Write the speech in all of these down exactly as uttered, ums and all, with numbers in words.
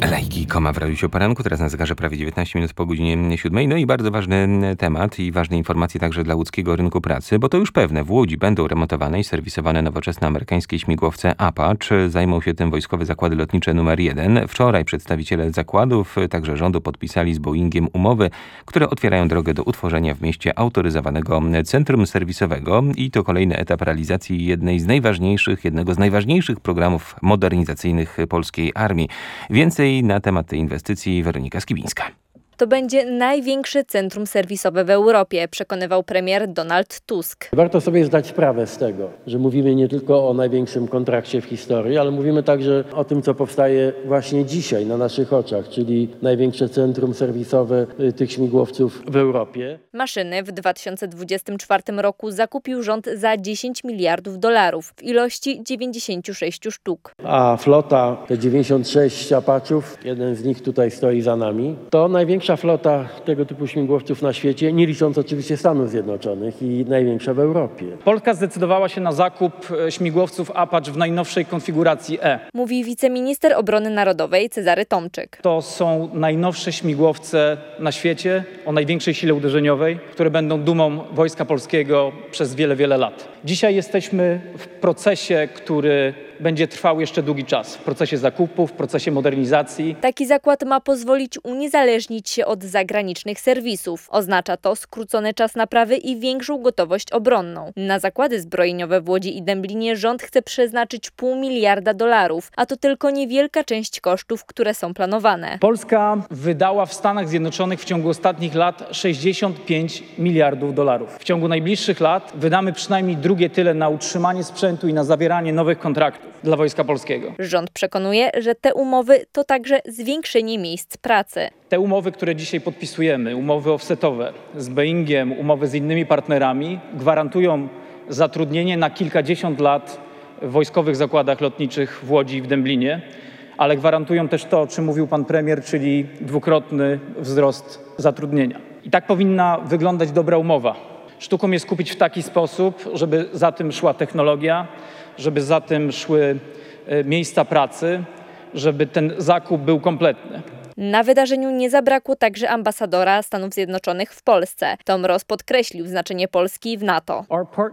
Lajki, koma w Radiu Poranku, teraz na zegarze prawie dziewiętnaście minut po godzinie siódmej. No i bardzo ważny temat i ważne informacje także dla łódzkiego rynku pracy, bo to już pewne, w Łodzi będą remontowane i serwisowane nowoczesne amerykańskie śmigłowce Apache. Zajmą się tym Wojskowe Zakłady Lotnicze numer jeden. Wczoraj przedstawiciele zakładów, także rządu, podpisali z Boeingiem umowy, które otwierają drogę do utworzenia w mieście autoryzowanego centrum serwisowego i to kolejny etap realizacji jednej z najważniejszych, jednego z najważniejszych programów modernizacyjnych polskiej armii. Więcej na temat tej inwestycji Weronika Skibińska. To będzie największe centrum serwisowe w Europie, przekonywał premier Donald Tusk. Warto sobie zdać sprawę z tego, że mówimy nie tylko o największym kontrakcie w historii, ale mówimy także o tym, co powstaje właśnie dzisiaj na naszych oczach, czyli największe centrum serwisowe tych śmigłowców w Europie. Maszyny w dwa tysiące dwudziestym czwartym roku zakupił rząd za dziesięć miliardów dolarów w ilości dziewięćdziesiąt sześć sztuk. A flota, te dziewięćdziesiąt sześć Apache'ów, jeden z nich tutaj stoi za nami, to największa flota tego typu śmigłowców na świecie, nie licząc oczywiście Stanów Zjednoczonych, i największa w Europie. Polska zdecydowała się na zakup śmigłowców Apache w najnowszej konfiguracji E. Mówi wiceminister obrony narodowej Cezary Tomczyk. To są najnowsze śmigłowce na świecie o największej sile uderzeniowej, które będą dumą Wojska Polskiego przez wiele, wiele lat. Dzisiaj jesteśmy w procesie, który będzie trwał jeszcze długi czas. W procesie zakupów, w procesie modernizacji. Taki zakład ma pozwolić uniezależnić się od zagranicznych serwisów. Oznacza to skrócony czas naprawy i większą gotowość obronną. Na zakłady zbrojeniowe w Łodzi i Dęblinie rząd chce przeznaczyć pół miliarda dolarów, a to tylko niewielka część kosztów, które są planowane. Polska wydała w Stanach Zjednoczonych w ciągu ostatnich lat sześćdziesiąt pięć miliardów dolarów. W ciągu najbliższych lat wydamy przynajmniej drugie tyle na utrzymanie sprzętu i na zawieranie nowych kontraktów dla Wojska Polskiego. Rząd przekonuje, że te umowy to także zwiększenie miejsc pracy. Te umowy, które dzisiaj podpisujemy, umowy offsetowe z Boeingiem, umowy z innymi partnerami, gwarantują zatrudnienie na kilkadziesiąt lat w wojskowych zakładach lotniczych w Łodzi i w Dęblinie, ale gwarantują też to, o czym mówił pan premier, czyli dwukrotny wzrost zatrudnienia. I tak powinna wyglądać dobra umowa. Sztuką jest kupić w taki sposób, żeby za tym szła technologia, żeby za tym szły miejsca pracy, żeby ten zakup był kompletny. Na wydarzeniu nie zabrakło także ambasadora Stanów Zjednoczonych w Polsce. Tom Ross podkreślił znaczenie Polski w NATO.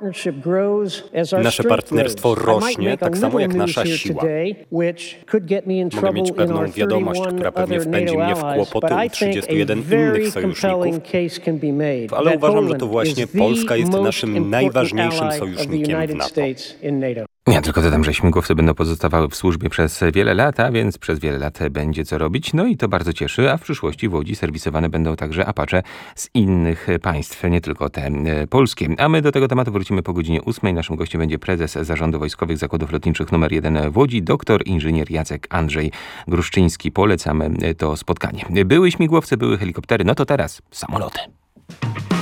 Nasze partnerstwo rośnie, tak samo jak nasza siła. Mogę mieć pewną wiadomość, która pewnie wpędzi mnie w kłopoty u trzydziestu jeden innych sojuszników, ale uważam, że to właśnie Polska jest naszym najważniejszym sojusznikiem w NATO. Ja tylko dodam, że śmigłowce będą pozostawały w służbie przez wiele lat, a więc przez wiele lat będzie co robić. No i to bardzo cieszy, a w przyszłości w Łodzi serwisowane będą także Apache z innych państw, nie tylko te polskie. A my do tego tematu wrócimy po godzinie ósmej. Naszym gościem będzie prezes Zarządu Wojskowych Zakładów Lotniczych numer jeden w Łodzi, doktor inżynier Jacek Andrzej Gruszczyński. Polecamy to spotkanie. Były śmigłowce, były helikoptery, no to teraz samoloty.